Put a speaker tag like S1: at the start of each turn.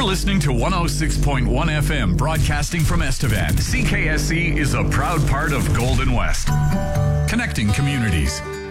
S1: listening to 106.1 FM, broadcasting from Estevan. CKSC is a proud part of Golden West, connecting communities.